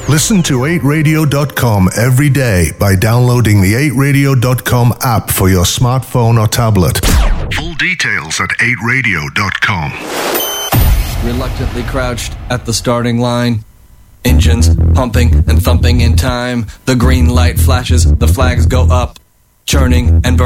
Listen to 8radio.com every day by downloading the 8radio.com app for your smartphone or tablet. Full details at 8radio.com. Reluctantly crouched at the starting line. Engines pumping and thumping in time. The green light flashes, the flags go up. Churning and burning.